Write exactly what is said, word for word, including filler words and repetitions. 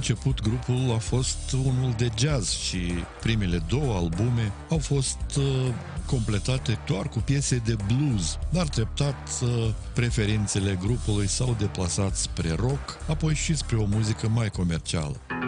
început grupul a fost unul de jazz și primele două albume au fost uh, completate doar cu piese de blues, dar treptat uh, preferințele grupului s-au deplasat spre rock, apoi și spre o muzică mai comercială.